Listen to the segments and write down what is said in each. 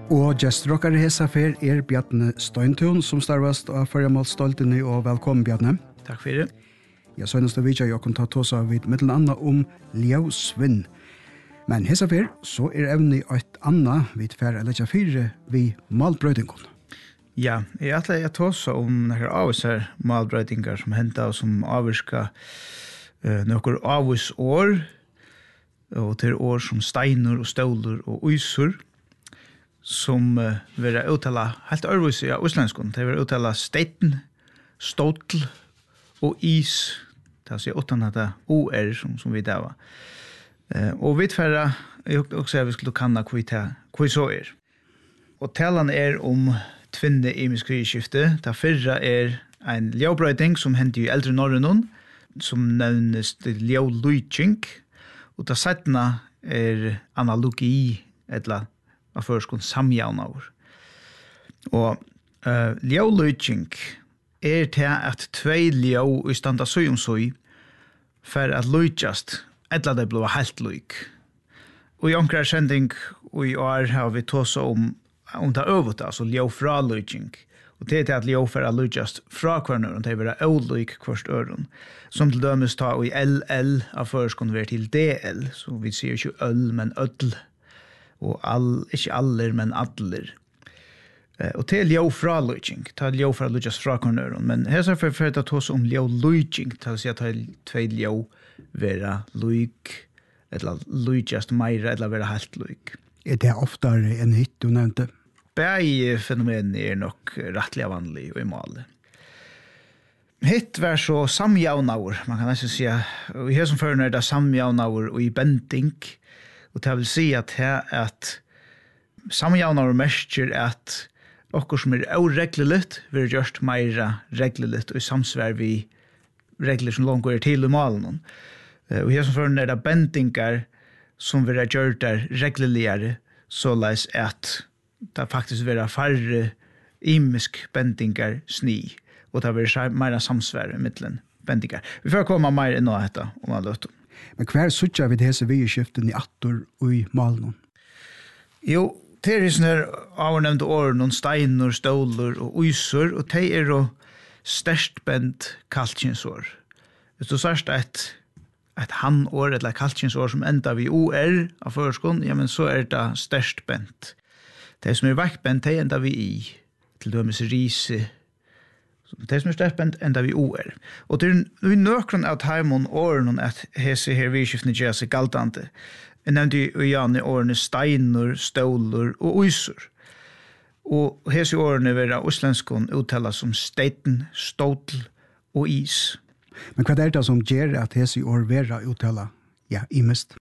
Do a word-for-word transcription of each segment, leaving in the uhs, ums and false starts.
Og gestrockare hesa fer er Bjarne Støyntun som starvast av Førjamal Stoltene, og velkommen Bjarne. Takk for det. Jeg så eneste vidja jeg kan ta tåsa vid mittelen anna om Ljausvinn. Men hesa fer så er evne et anna vid fer eller tja fire vid malbrøydingon. Ja, jeg atler jeg tåsa om nekker avvisar malbrøydingar som henta og som avvirka uh, nekker avvis år, og til år som steiner og ståler og uysur, som uh, vil uttala helt ærvis i ja, uslenskon. Det vil uttala steiten, ståtl og is. Det er altså utan at det O-er som, som vi dava. Uh, og vi tverra, jeg også jeg vi skulle kanna hva så er. Og talan er om tvinne i miskriskifte. Det fyrra er en ljaubrøyding som hendte i eldre Norrønon, som nevnes ljaulytjink. Og det setna er analogi, etla av førskon samjavnaur. Og uh, ljaulytjink er til at tvei ljau i standa søyumsøy for at lytjast, etla det blå helt lyk. Og i omkrar sending og i år har vi tåsa om om det øvet, altså ljau fra lytjink. Og det er til at ljau fra lytjast fra kvarnøren, det er vera ølyk kvarst øren. Som til dømes ta i L L av førskon ver til D L, så vi sier ikke øl, men ødl. Og all, ikke aller, men adler. Eh, og til ljau fra lytjink, ta ljau fra lytjast fra kvarnøren. Men her er for å ta oss om ljau lytjink, ta oss at tvei ljau vera lyk, eller lytjast meira, eller vera helt lyk. Er det oftare enn hitt du nevnte? Begge fenomenene er nok rettelig vanlig og i malet. Hitt var så samjavnaur, man kan nesten si og i her som fører er det samjavnaur og i bending, og det vil si at her at samjavnaur merker at okkur som er ureglelitt vil gjørst meira reglelitt og i samsvær vi regler som langt går til i malen. Og i her som fører er det bendingar som vil gjøre der regleligere, så leis at det faktisk vil være færre imisk bendingar sni, og det vil være mer samsvær i middelen bendingar. Vi får komme mer inn á dette om alle løtten. Men hver suttja vi disse vidskiften i attor og i malen? Jo, det er sånne avnevnte åren, noen steiner, ståler og uysur, og det er jo størst bend kalkinsår. Hvis du sørst et et han-år, eller kalkinsår som enda vi O R av førskon, ja, men så er det størst bent. Det som er vekkbent, det enda vi I, til dømes rise. Det som er størst bent, enda vi O R. Og det er i nøkron av taimon åren at hese her vidskiftene gjør seg galtante. Jeg nevnte jo gjerne årene steiner, ståler og uysur. Og hese årene vil uslenskon uttala som steiten, ståtl og is. Men hva er det som gjør at hese år vera uttala, ja, imest?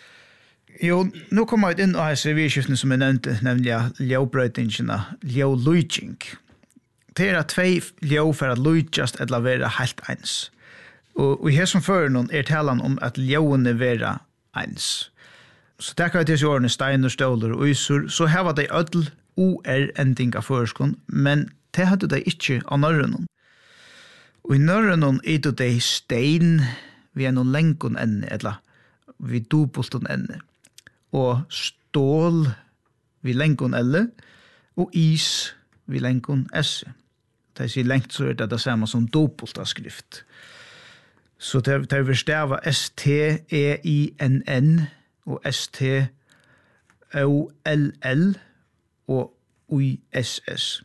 Jo, nå kommer jeg inn og hese vidskiftene som jeg nevnte, nemlig ljaubrøydingene, ljaulytjink. Det er at tvei ljau for at lytjast eller vera helt eins. Og i her som fører noen er talan om at ljauene vera eins. Så det kan disse årene steiner, ståler og uysur, så her var det ødel O R-ending av føreskon, men det hadde de ikke av norrønnen. Og i norrønnen er det de stein vi er noen lenkon enne, eller vi dubulton enne. Og stål vi lenkon elle, og is vi lenkon esse. Det sier lenkt så er det det samme som dubulta skrift. Så det er vi stava S T E I N N og S T O L L og U S S.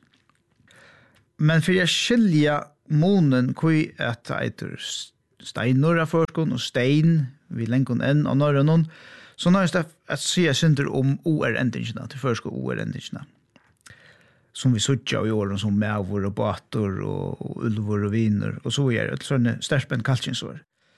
Men for jeg skilja monen kui at eitur steinur av forskon og stein vi lenkon enn av norrønon, så nå er det at sier synder om O R-endingene, til forskon O R-endingene, som vi suttja i åren som mævor og bator og, og ulvor og viner, og så er det sånne sterspent kalkinsår.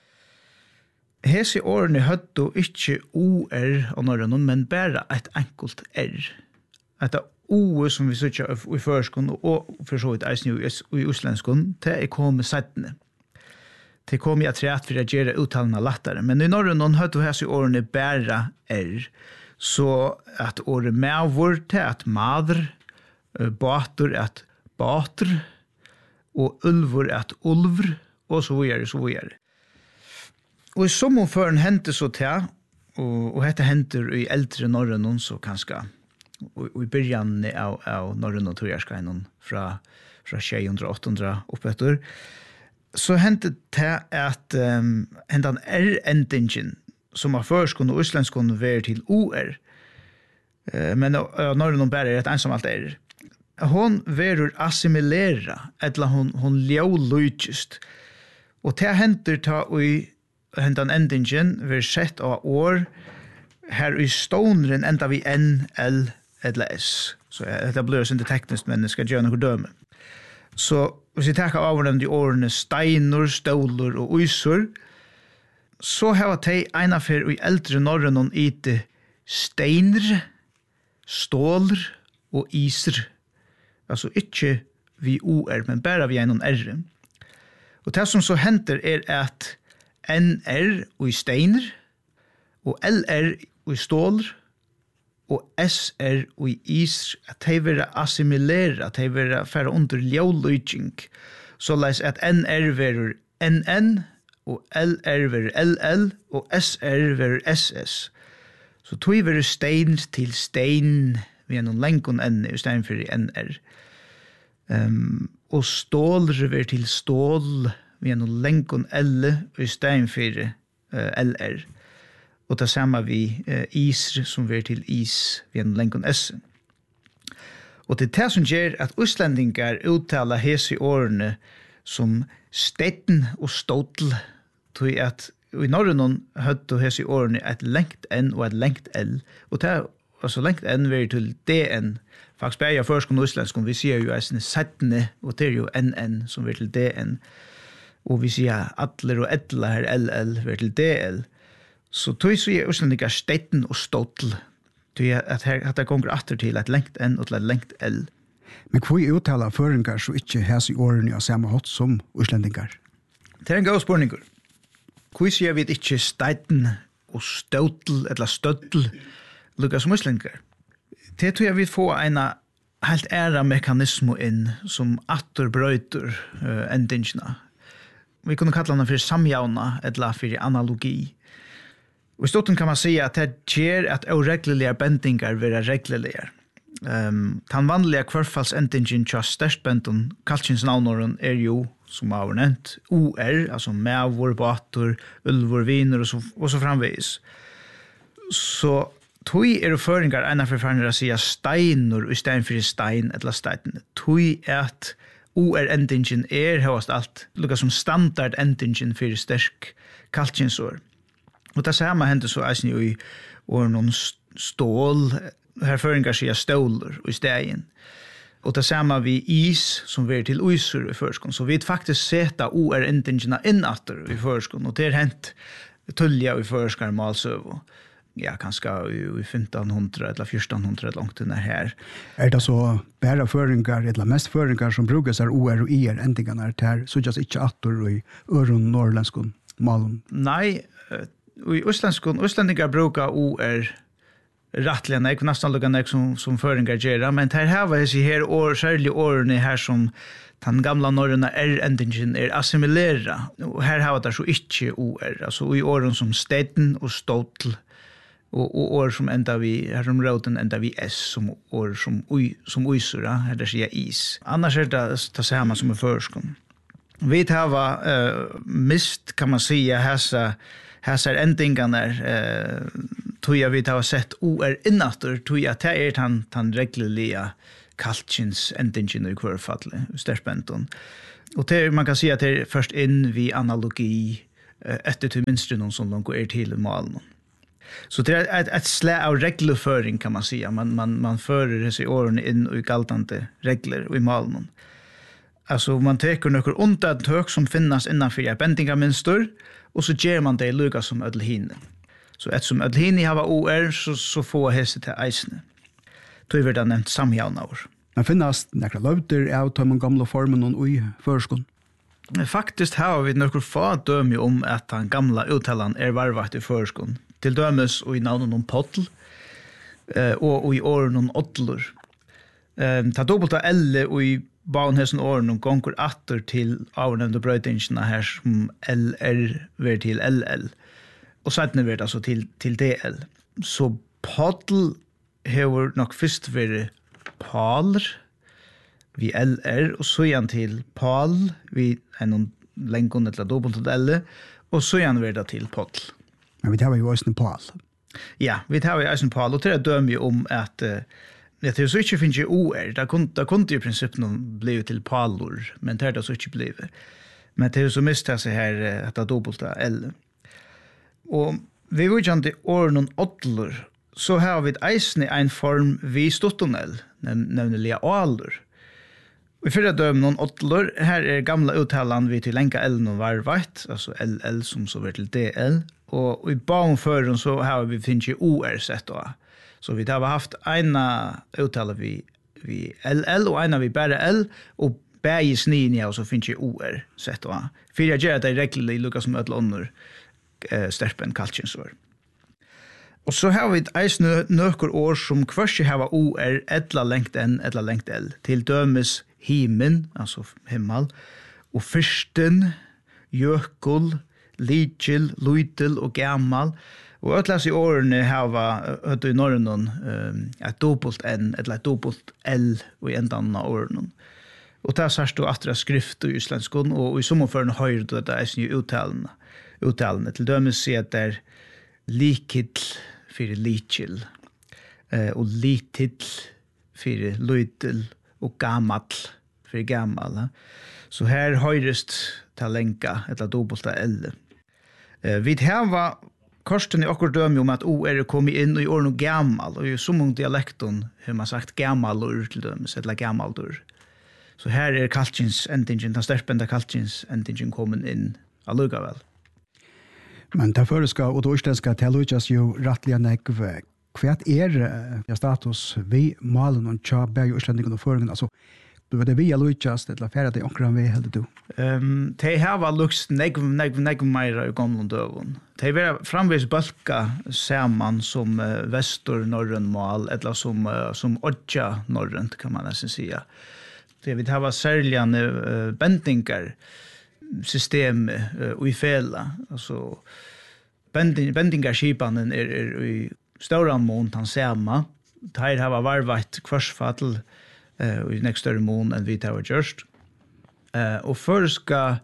Hese årene høtto ikkje O R av norrønon, men bare et enkelt R. Etter O som vi suttja i førskon og for så vidt eisen i uslenskon, det er kommet settene. Det kom i at rett for å gjøre uttalene lattere. Men i norrønon høtto hese årene bare R. Så at året mævor til at madr, bator at bater, og ulvor at ulvr, og så videre, så videre. Og i sommerføren hendte så til, og, og dette henter i eldre norrønon, så kanskje i början av, av norrön och Torjarskainen fra, fra tjejhundra, åttahundra upp etter, så hendte det at um, hentan R-endingen som av førskon og islandskon ver til O R, uh, men uh, norrön og bare er et ensamalt R. Hon verur assimilera, eller hon, hon ljålujtjist. Og det henter ta i hentan endingen ver sett av år, her i stoneren enda vi N, L, eller S. Så det blir ikke teknisk, men det skal gjøre noe døme. Så hvis vi tar av de årene steiner, ståler og uysor, så har de ena for i eldre norren og ite steiner, ståler og iser. Altså ikke vi O R, men bare vi en R. Og det som så henter er at N R og i steiner, og L R og i ståler, og S R og i is, at de vil assimilere, at de vil fære under ljåløyking, så leis at N R vil N N, og L R vil L L, og S R vil S S. Så tog vil stein til stein, vi er noen lenkon N i stein for N R. Um, og ståler vil til stål, vi er noen lenkon L i stein for uh, L R. Og det samme vi uh, is som vil til is, vi er noen lenkon S. Og det er det som gjør at utlendingar uttaler hese i årene som stetten og ståtel, tog at i Norrøn høtte hese i årene et lengt N og et lengt L. Og det er altså lengt N vil til D N. Faktisk bare jeg først og islandskon, vi sier jo eisne settene, og det er jo N N som vil til D N. Og vi sier atler og etler her L L vil til D L. Så tog så er islandingar stetten og ståtel. Tog at her at det gonger atter til et lengt N og til et lengt L. Men hvor er uttala føringar så ikke hæs i årene av samme hatt som islandingar? Det er en god spørninger. Hvor sier vi ikke stetten og ståtel eller støttel lukka som islandingar? Det tror jeg vi får en helt æra mekanismo inn som atter brøyter uh, endingene. Vi kunne kalla den for samjauna eller for analogi. Og i stotten kan man si at det gjør at ureglelige bendingar vil være reglelige. Um, den vanlige kvarfallsendingen til størstbenden, kalkinsnavnåren, er jo, som har vært nevnt, O R, altså mævor, bator, ulvor, viner og så, og så framvis. Så tui er føringar ena for farnir å sige steiner i stein for stein eller stein. Tui er at O R-endingen er høyast alt, lukka som standard-endingen for sterk kalkinsår. Og det samme hender så eisen jo i år noen stål, her føringar sier ståler i stein. Og det samme vi is som vi er til uysur i førskon. Så vi faktisk seta O R-endingene innatter i førskon, og det er hent tullja i førskar malsøv. Ja, kanskje i femton hundra eller fjorton hundra långt under her. Er det så bare føringar, eller mest føringar som brukes er O R og I R-endingene er der, så just ikke atter i øron norrlandskon malen? Nei, i østlandskon, østlandingar brukar O R rattliga nek, nesten lukka nek som, som føringar gjerra, men her har vi her år, særlig årene her som den gamla norrøna R-endingen er assimilera. Og her har vi der så ikke O R, altså i åren som stetten og ståtel, og, og år som enda vi, her som råden enda vi S, som år som, ui, som uysura, her der sier is. Annars er det det samme som i førskon. Vi har uh, mist, kan man säga, hessa, hessa endingarna, uh, tog jag vi har sett O R innatter, tog jag det är den, den regliga kalkins endingen i kvarfallet, stärpenton. Och det, man kan säga att det är först in vid analogi, uh, efter till minst någon som de går till malen. Så det är ett, ett slä av regelföring kan man säga. Man, man, man förer sig åren in i galtande regler i malen. Alltså man teker några undantag som finnas innanför ett bendingamönster och så ger man det lika som ödelhine. Så ett som ödelhine har O R så, så får hästet till eisne. Då är det nämnt samjaunavur. Men finnas några löfter av de gamla formen och i förskon? Faktiskt har vi några få döme om att den gamla uttalan är varvat i förskon. Till dömes och i navnen om potl eh, och, och i åren om åttlor. Eh, ta dubbelt av L och i baunhesen åren om gonger atter til avnevnte brøytingene her som L R ver til L L. Og sedan ver det altså til, til D L. Så potl har nok først vært Paul, vi L R, og så igjen til Paul, vi er noen lengon eller dobbelt til L, og så igjen vært det til Paul. Men vi tar jo også en Paul. Ja, vi tar jo også en Paul, og til det dømer jo om at uh, jeg tror så ikke finnes jo O R, det kunne, det kunne jo i prinsippet noen bli til Paulor, men det er det så ikke blivet. Men det er så mistet seg her uh, at det er dobbelt til L. Og vi vil ikke til år noen åttelor, så har vi eisen i en form vi stuttonell, nemlig alor. Vi fyrir døm noen åttelor, her er gamla uttalan vi til lenka L noen varvart, altså L L som så var til D L, og i baum føren så har vi finnes i O R sett da. Så vi har haft ena uttala vi, vi L L, og ena vi bare L, og bæg i snien ja, og så finnes i O R sett da. Fyrir jeg gjør at det er reglelig lukka som ødel under eh, sterpen kalkinsår. Og så har vi eisen nøkker år som kvørst har O R, etla lengt N, etla lengt L, til dømes himen, altså himmel, og fyrsten, jökul, lidjil, luidil og gammal. Og øtlas i årene har vi i Norrøn um, et dobbelt N, eller et dobbelt L i endan av årene. Og det er sørst og atra skrift i islandskon, og i sommerføren høyre det er eisen i uttalene. Uttalene til dømes sier at det er likill fyrir lidjil, uh, og litill fyrir luidil, og gammal fyrir gammal. Så her høyrest til lenka etter dobbelta L. Eh, vi har korsten i okkur dømi om at O er kommet inn i årene gammal, og i så mange dialekton har man sagt gammalur til dømes, eller gammaldur. Så her er kalkins endingen, den sterpenda kalkins endingen kommet inn allugavel. Men det føreska og det urstenska teologias jo rattliga nekv. Hva er ja, status vi malen og tja bæg og urslendingen og føringen? Altså, du vet det vi er lukkast, eller færre det omkring vi heldig du? Um, de har lukst negv, negv, negv meira i gamle døven. De vil framvis bølka saman som uh, vestur norrøn mal, eller som, uh, som odja norrønt, kan man nesten sia. De vil ha særligane uh, bendingar system uh, i fela. Altså, bending, bendingarskipanen er, er i stora mån han sema. Her har varvat kvarsfattel uh, i nek større mån enn vi har gjørst. Uh, og før skal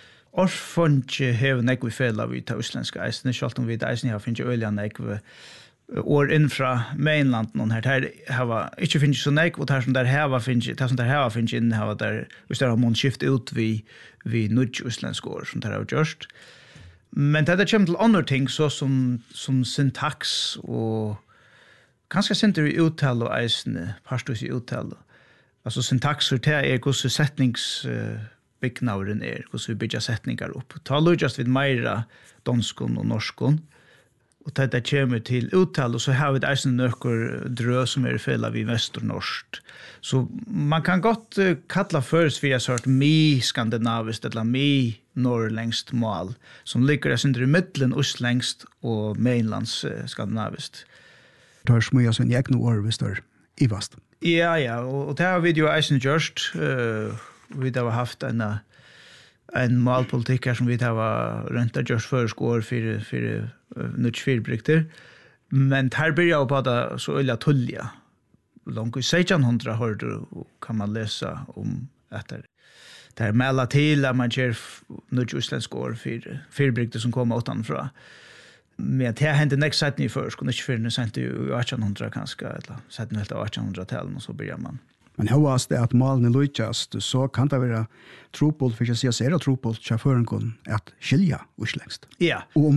orfonje heve nek vi fela vi tar uslenska eisen, selv om vi tar eisen har finnes øyla nek vi år innfra mainland noen her. Her har ikke finnes så nek, og her som der heva finnes, her som der heva finnes inn, heva der, hvis der har mån skift ut vi, vi nudj uslenska år som der har gjørst. Men det kommer til andre ting, så som, som syntaks og kanskje synder i uttale og eisene, parstus i uttale. Altså syntaks det er hvordan setningsbyggnauren er, hvordan vi bygger setningar opp. Ta lujast vid meira donskon og norskon, og det kommer til uttale, og så har vi eisene nøkker drø som er i fela vi vestornorskt. Så man kan godt uh, kalla først via sort mi-skandinaviskt eller mi-norrlängskt mål, som ligger under i middelen ostlengst og mainlands uh, skandinaviskt. Det har smøya sin egne år hvis det er i vast. Ja, ja, og, og det har vi jo eisen gjørst. Uh, vi har haft en, en målpolitikk her som vi har rønta gjørst først år for, for uh, nødt fyrbrykter. Men her blir jeg på det så øyla tullja. Långt i sextonhundra hörde kan man läsa om att det där mella till att man ger något utländsk år för förbrukte som kommer utanför. Men det hände nästa sätt ni först kunde inte förrän sent i artonhundra kanske eller sätt helt artonhundra-talen och så börjar man. Men hur det att malen lyckas så kan det vara tropol för att säga ser tropol chauffören kon att skilja utländsk. Ja. Och om